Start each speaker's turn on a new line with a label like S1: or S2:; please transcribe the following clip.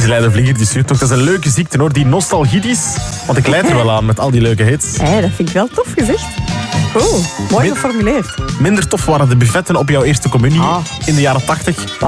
S1: Deze leidervlieger die stuurt ook. Dat is een leuke ziekte hoor, die nostalgisch. Want ik leid er wel aan met al die leuke hits.
S2: Dat vind ik wel tof gezegd. Cool, mooi geformuleerd.
S1: Minder tof waren de buffetten op jouw eerste communie in de jaren 80.